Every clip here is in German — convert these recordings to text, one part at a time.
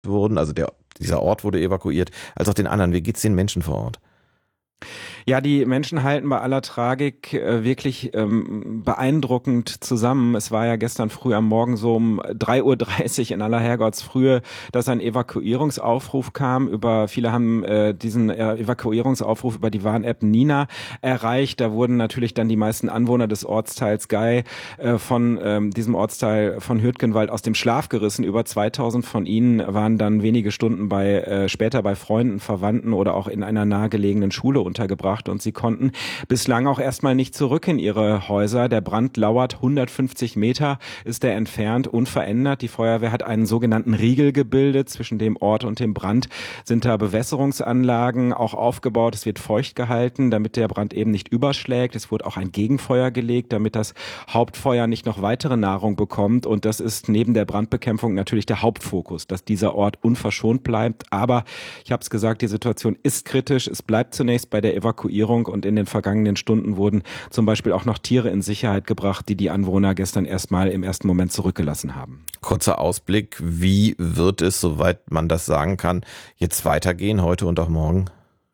wurden, also dieser Ort wurde evakuiert, als auch den anderen. Wie geht's den Menschen vor Ort? Ja, die Menschen halten bei aller Tragik wirklich beeindruckend zusammen. Es war ja gestern früh am Morgen so um 3:30 Uhr in aller Herrgottsfrühe, dass ein Evakuierungsaufruf kam. Viele haben diesen Evakuierungsaufruf über die Warn-App Nina erreicht. Da wurden natürlich dann die meisten Anwohner des Ortsteils Gei von diesem Ortsteil von Hürtgenwald aus dem Schlaf gerissen. Über 2000 von ihnen waren dann wenige Stunden später bei Freunden, Verwandten oder auch in einer nahegelegenen Schule untergebracht und sie konnten bislang auch erstmal nicht zurück in ihre Häuser. Der Brand lauert 150 Meter, ist er entfernt, unverändert. Die Feuerwehr hat einen sogenannten Riegel gebildet. Zwischen dem Ort und dem Brand sind da Bewässerungsanlagen auch aufgebaut. Es wird feucht gehalten, damit der Brand eben nicht überschlägt. Es wurde auch ein Gegenfeuer gelegt, damit das Hauptfeuer nicht noch weitere Nahrung bekommt. Und das ist neben der Brandbekämpfung natürlich der Hauptfokus, dass dieser Ort unverschont bleibt. Aber ich habe es gesagt, die Situation ist kritisch. Es bleibt zunächst bei der Evakuierung und in den vergangenen Stunden wurden zum Beispiel auch noch Tiere in Sicherheit gebracht, die Anwohner gestern erstmal im ersten Moment zurückgelassen haben. Kurzer Ausblick, wie wird es, soweit man das sagen kann, jetzt weitergehen, heute und auch morgen?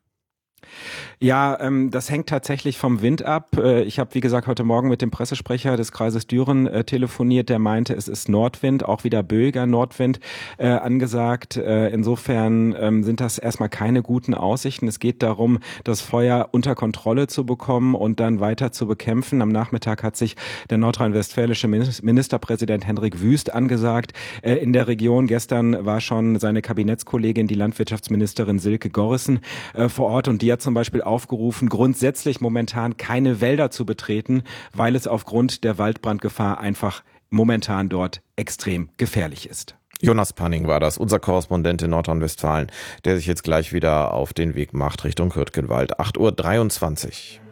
Ja, das hängt tatsächlich vom Wind ab. Ich habe, wie gesagt, heute Morgen mit dem Pressesprecher des Kreises Düren telefoniert. Der meinte, es ist Nordwind, auch wieder böiger Nordwind angesagt. Insofern sind das erstmal keine guten Aussichten. Es geht darum, das Feuer unter Kontrolle zu bekommen und dann weiter zu bekämpfen. Am Nachmittag hat sich der nordrhein-westfälische Ministerpräsident Hendrik Wüst angesagt. In der Region gestern war schon seine Kabinettskollegin, die Landwirtschaftsministerin Silke Gorrissen, vor Ort und die hat zum Beispiel aufgerufen, grundsätzlich momentan keine Wälder zu betreten, weil es aufgrund der Waldbrandgefahr einfach momentan dort extrem gefährlich ist. Jonas Panning war das, unser Korrespondent in Nordrhein-Westfalen, der sich jetzt gleich wieder auf den Weg macht Richtung Hürtgenwald. 8:23 Uhr.